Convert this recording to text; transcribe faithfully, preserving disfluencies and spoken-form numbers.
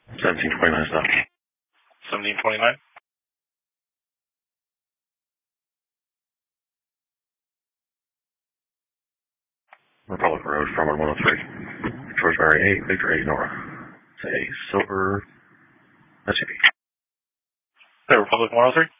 seventeen twenty-nine stop. seventeen twenty-nine. Republic Road, Farmwood one oh three. George Barry eight, Victor eight, Nora. Say, silver S U V. Hey, Republic one oh three?